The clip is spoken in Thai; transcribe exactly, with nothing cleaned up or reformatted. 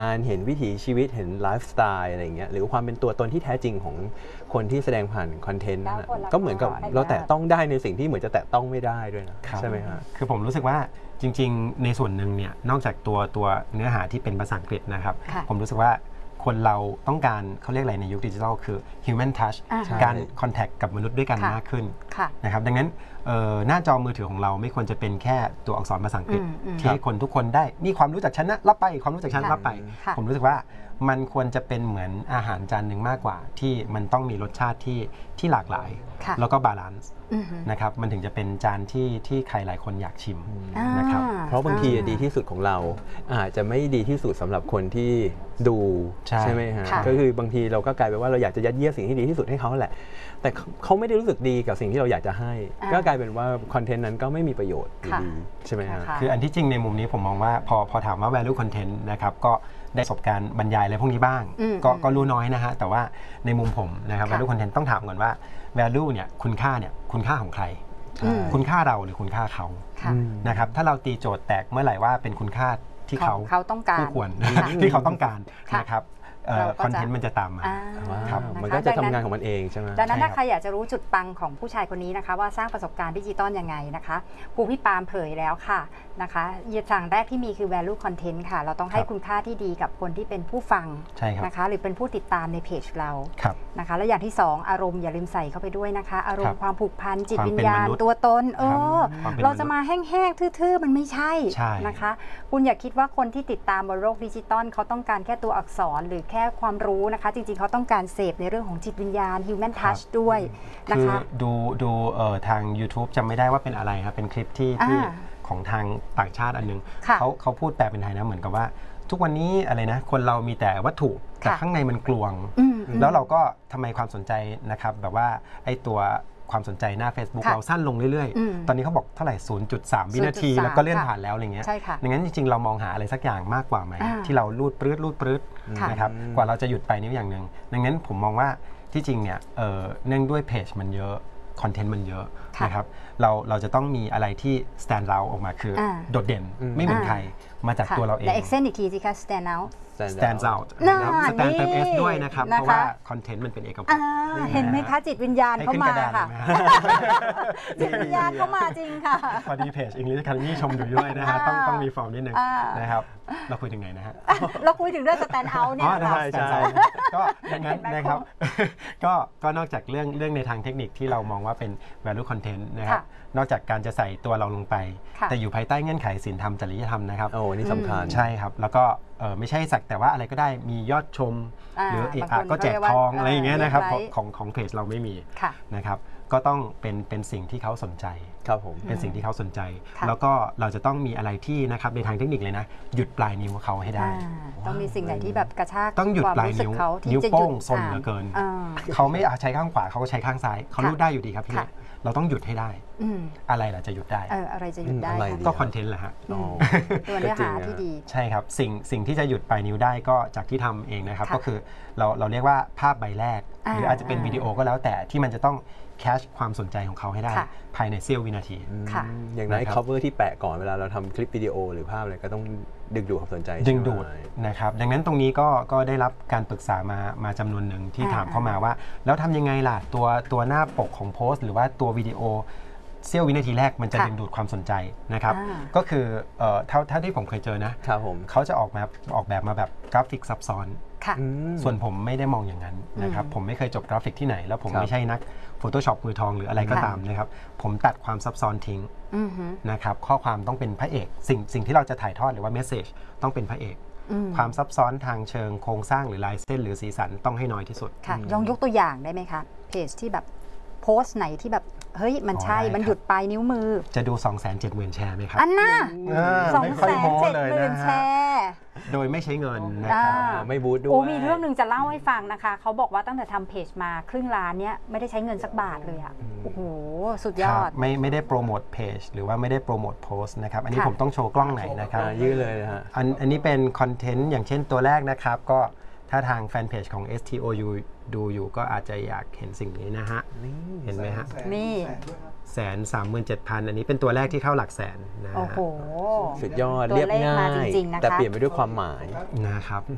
การเห็นวิถีชีวิตเห็นไลฟ์สไตล์อะไรอย่างเงี้ยหรือความเป็นตัวตนที่แท้จริงของคนที่แสดงผ่านคอนเทนต์นั่นก็เหมือนกับเราแตะต้องได้ในสิ่งที่เหมือนจะแตะต้องไม่ได้ด้วยนะใช่ไหมฮะคือผมรู้สึกว่าจริงๆในส่วนหนึ่งเนี่ยนอกจากตัวตัวเนื้อหาที่เป็นภาษาอังกฤษนะครับผมรู้สึกว่าคนเราต้องการเขาเรียกอะไรในยุคดิจิทัลคือ human touch การคอนแทคกับมนุษย์ด้วยกันมากขึ้นนะครับดังนั้นหน้าจอมือถือของเราไม่ควรจะเป็นแค่ตัวอักษรภาษาอังกฤษที่ให้คนทุกคนได้นี่ความรู้จักฉันนะรับไปความรู้จักฉันรับไปผมรู้สึกว่ามันควรจะเป็นเหมือนอาหารจานหนึ่งมากกว่าที่มันต้องมีรสชาติที่ที่หลากหลายแล้วก็บาลานซ์นะครับมันถึงจะเป็นจานที่ที่ใครหลายคนอยากชิมนะครับเพราะบางทีดีที่สุดของเราอาจจะไม่ดีที่สุดสำหรับคนที่ดูใช่ไหมฮะก็คือบางทีเราก็กลายเป็นว่าเราอยากจะยัดเยียดสิ่งที่ดีที่สุดให้เขาแหละแต่เขาไม่ได้รู้สึกดีกับสิ่งที่เราอยากจะให้ก็กลายเป็นว่าคอนเทนต์นั้นก็ไม่มีประโยชน์อยู่ดีใช่ไหมฮะคืออันที่จริงในมุมนี้ผมมองว่าพอพอถามว่า value content นะครับก็ได้ประสบการณ์บรรยายอะไรพวกนี้บ้างก็ก็รู้น้อยนะฮะแต่ว่าในมุมผมนะครับ value content ต้องถามก่อนว่า value เนี่ยคุณค่าเนี่ยคุณค่าของใครคุณค่าเราหรือคุณค่าเขานะครับถ้าเราตีโจทย์แตกเมื่อไหร่ว่าเป็นคุณค่าที่เขาเขาต้องการผู้ควรที่เขาต้องการนะครับคอนเทนต์มันจะตามมาครับมันก็จะทำงานของมันเองใช่ไหมดังนั้นถ้าใครอยากจะรู้จุดปังของผู้ชายคนนี้นะคะว่าสร้างประสบการณ์ดิจิตอลยังไงนะคะครูพี่ปามเผยแล้วค่ะนะคะอย่างแรกที่มีคือ value content ค่ะเราต้องให้คุณค่าที่ดีกับคนที่เป็นผู้ฟังนะคะหรือเป็นผู้ติดตามในเพจเรานะคะแล้วอย่างที่สองอารมณ์อย่าลืมใส่เข้าไปด้วยนะคะอารมณ์ความผูกพันจิตวิญญาณตัวตนเออเราจะมาแห้งๆทื่อๆมันไม่ใช่นะคะคุณอย่าคิดว่าคนที่ติดตามบนโลกดิจิตอลเขาต้องการแค่ตัวอักษรหรือแค่ความรู้นะคะจริงๆเขาต้องการเสพในเรื่องของจิตวิญญาณ human touch ด้วยนะคะดูดูทาง YouTube จำไม่ได้ว่าเป็นอะไรครับเป็นคลิปที่ที่ของทางต่างชาติอันนึงเขาเขาพูดแปลเป็นไทยนะเหมือนกับว่าทุกวันนี้อะไรนะคนเรามีแต่วัตถุแต่ข้างในมันกลวงแล้วเราก็ทำไมความสนใจนะครับแบบว่าไอ้ตัวความสนใจหน้า Facebook เราสั้นลงเรื่อยๆตอนนี้เขาบอกเท่าไหร่ ศูนย์จุดสาม วินาทีแล้วก็เลื่อนผ่านแล้วอะไรเงี้ยดังนั้นจริงๆเรามองหาอะไรสักอย่างมากกว่าไหมที่เราลูดปลื้ดลูดปลื้ดนะครับกว่าเราจะหยุดไปนิ้วอย่างหนึ่งดังนั้นผมมองว่าที่จริงเนี่ยเนื่องด้วยเพจมันเยอะคอนเทนต์มันเยอะนะครับเราเราจะต้องมีอะไรที่ stand out ออกมาคือโดดเด่นไม่เหมือนใครมาจากตัวเราเองแต่ accent อีกทีสิคะ stand out stands out นะครับ stand เติม s ด้วยนะครับเพราะว่าคอนเทนต์มันเป็นเอกลักษณ์เห็นไหมคะจิตวิญญาณเข้ามาค่ะจิตวิญญาณเข้ามาจริงค่ะพอดีเพจ English Academy ชมอยู่ด้วยนะฮะต้องต้องมีฟอร์มนิดนึงนะครับเราคุยถึงไหนนะฮะเราคุยถึงเรื่อง stand out เนี่ยใช่ใช่ก็ดังนั้นนะครับก็ก็นอกจากเรื่องเรื่องในทางเทคนิคที่เรามองว่าเป็น value content นะครับนอกจากการจะใส่ตัวเราลงไปแต่อยู่ภายใต้เงื่อนไขศีลธรรมจริยธรรมนะครับโอ้นี่สำคัญใช่ครับแล้วก็ไม่ใช่สักแต่ว่าอะไรก็ได้มียอดชมหรือเอกก็แจกทองอะไรอย่างเงี้ยนะครับของของเพจเราไม่มีนะครับก็ต้องเป็นเป็นสิ่งที่เขาสนใจครับผมเป็นสิ่งที่เขาสนใจแล้วก็เราจะต้องมีอะไรที่นะครับในทางเทคนิคเลยนะหยุดปลายนิ้วเขาให้ได้ต้องมีสิ่งไหนที่แบบกระชากต้องหยุดปลายนิ้วนิ้วโป้งซนเหลือเกินเขาไม่ใช้ข้างขวาเขาก็ใช้ข้างซ้ายเขารูดได้อยู่ดีครับพี่เราต้องหยุดให้ได้อะไรล่ะจะหยุดได้เอออะไรจะหยุดได้ก็คอนเทนต์แหละฮะตัวเนื้อหาที่ดีใช่ครับสิ่งสิ่งที่จะหยุดปลายนิ้วได้ก็จากที่ทำเองนะครับก็คือเราเราเรียกว่าภาพใบแรกหรืออาจจะเป็นวิดีโอก็แล้วแต่ที่มันจะต้องแคชความสนใจของเขาให้ได้ภายในเสี้ยววินาทีอย่างนั้น cover ที่แปะก่อนเวลาเราทำคลิปวิดีโอหรือภาพอะไรก็ต้องดึงดูดความสนใจดึงดูดนะครับดังนั้นตรงนี้ก็ก็ได้รับการปรึกษามามาจำนวนหนึ่งที่ถามเข้ามาว่าแล้วทำยังไงล่ะตัวตัวหน้าปกของโพสต์หรือว่าตัววิดีโอเสี้ยววินาทีแรกมันจะดึงดูดความสนใจนะครับก็คือเท่าเท่าที่ผมเคยเจอนะเขาจะออกมาออกแบบมาแบบกราฟิกซับซ้อนส่วนผมไม่ได้มองอย่างนั้นนะครับผมไม่เคยจบกราฟิกที่ไหนแล้วผมไม่ใช่นัก Photoshop มือทองหรืออะไรก็ตามนะครับผมตัดความซับซ้อนทิ้งนะครับข้อความต้องเป็นพระเอกสิ่งสิ่งที่เราจะถ่ายทอดหรือว่าเมสเซจต้องเป็นพระเอกความซับซ้อนทางเชิงโครงสร้างหรือลายเส้นหรือสีสันต้องให้น้อยที่สุดค่ะลองยกตัวอย่างได้ไหมคะเพจที่แบบโพสต์ไหนที่แบบเฮ้ยมันใช่มันหยุดปลายนิ้วมือจะดู สองแสนเจ็ดหมื่น แชร์ไหมครับอันน่ะสองแสนเจ็ดหมื่นแชร์โดยไม่ใช้เงินนะครับไม่บูธด้วยโอ้มีเรื่องหนึ่งจะเล่าให้ฟังนะคะเขาบอกว่าตั้งแต่ทำเพจมาครึ่งล้านเนี้ยไม่ได้ใช้เงินสักบาทเลยอ่ะโอ้โหสุดยอดไม่ไม่ได้โปรโมทเพจหรือว่าไม่ได้โปรโมทโพสต์นะครับอันนี้ผมต้องโชว์กล้องไหนนะครับยืดเลยนะฮะอันอันนี้เป็นคอนเทนต์อย่างเช่นตัวแรกนะครับก็ถ้าทางแฟนเพจของ เอส ที โอ ยู ดูอยู่ก็อาจจะอยากเห็นสิ่งนี้นะฮะเห็นไหมฮะนี่แสนสามหมื่นเจ็ดพันอันนี้เป็นตัวแรกที่เข้าหลักแสนนะโอ้โหสุดยอดเรียบง่ายแต่เปลี่ยนไปด้วยความหมายนะครับ